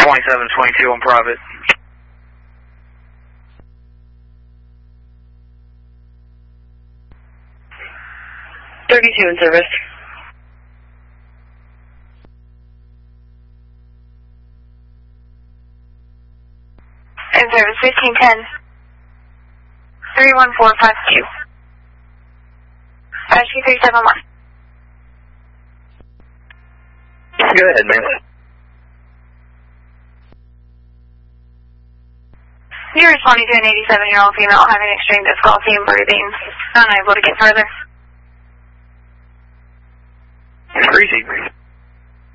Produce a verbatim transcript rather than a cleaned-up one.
twenty-seven twenty-two on private. thirty-two in service. In service, fifteen ten. three one four five two. R G three seven one. Go ahead, man. You're responding to an eighty-seven-year-old female having extreme difficulty in breathing, unable to get further. Greasy.